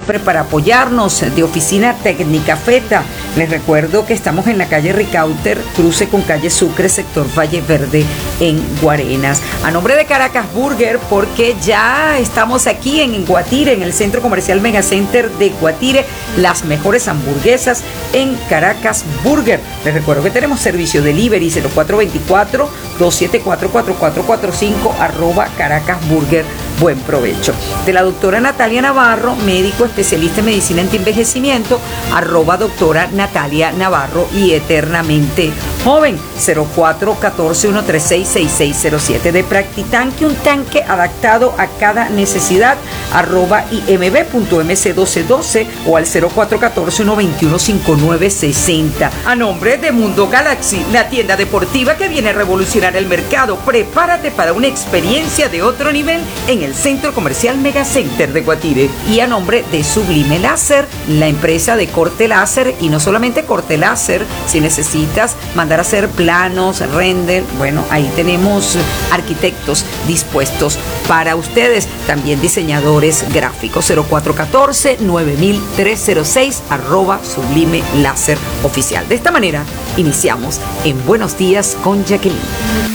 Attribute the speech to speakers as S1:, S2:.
S1: siempre para apoyarnos, de Oficina Técnica Feta. Les recuerdo que estamos en la calle Ricauter, cruce con calle Sucre, sector Valle Verde, en Guarenas. A nombre de Caracas Burger, porque ya estamos aquí en Guatire, en el Centro Comercial Megacenter de Guatire, las mejores hamburguesas en Caracas Burger. Les recuerdo que tenemos servicio delivery 0424-274-4445 @Caracas Burger. Buen provecho. De la doctora Natalia Navarro, médico especialista en medicina antienvejecimiento, @doctora Natalia Navarro y eternamente joven, 0414-136-6607. De Practitanque, un tanque adaptado a cada necesidad, @imb.mc1212 o al 0414-121-5960. A nombre de Mundo Galaxy, la tienda deportiva que viene a revolucionar el mercado. Prepárate para una experiencia de otro nivel en el Centro Comercial Megacenter de Guatire. Y a nombre de Sublime Láser, la empresa de corte láser, y no solamente corte láser, si necesitas mandar a hacer planos, render, bueno, ahí tenemos arquitectos dispuestos para ustedes, también diseñadores gráficos. 0414-9306 @Sublime Láser Oficial. De esta manera iniciamos en Buenos Días con Jacqueline.